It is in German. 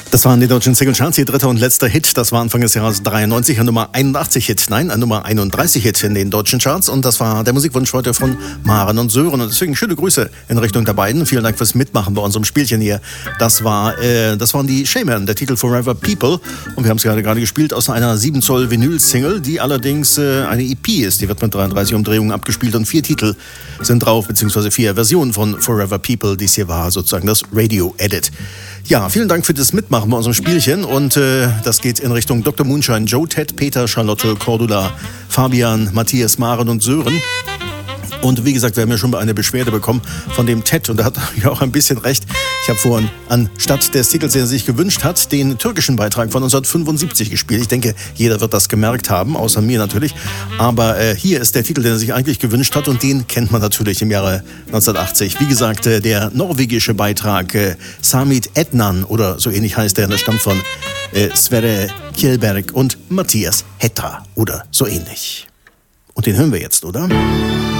Das waren die deutschen Single-Charts, ihr dritter und letzter Hit. Das war Anfang des Jahres 93, ein Nummer 81 Hit. Nein, ein Nummer 31 Hit in den deutschen Charts. Und das war der Musikwunsch heute von Maren und Sören. Und deswegen schöne Grüße in Richtung der beiden. Vielen Dank fürs Mitmachen bei unserem Spielchen hier. Das waren die Shaman, der Titel Forever People. Und wir haben es gerade gespielt aus einer 7 Zoll Vinyl-Single, die allerdings eine EP ist. Die wird mit 33 Umdrehungen abgespielt und 4 Titel sind drauf, beziehungsweise 4 Versionen von Forever People. Dies hier war sozusagen das Radio-Edit. Ja, vielen Dank für das Mitmachen bei unserem Spielchen und das geht in Richtung Dr. Moonshine, Joe, Ted, Peter, Charlotte, Cordula, Fabian, Matthias, Maren und Sören. Und wie gesagt, wir haben ja schon mal eine Beschwerde bekommen von dem Ted und er hat ja auch ein bisschen recht. Ich habe vorhin anstatt des Titels, den er sich gewünscht hat, den türkischen Beitrag von 1975 gespielt. Ich denke, jeder wird das gemerkt haben, außer mir natürlich. Aber hier ist der Titel, den er sich eigentlich gewünscht hat und den kennt man natürlich im Jahre 1980. Wie gesagt, der norwegische Beitrag Samit Ednan oder so ähnlich heißt der, das stammt von Sverre Kjellberg und Matthias Hetra oder so ähnlich. Und den hören wir jetzt, oder?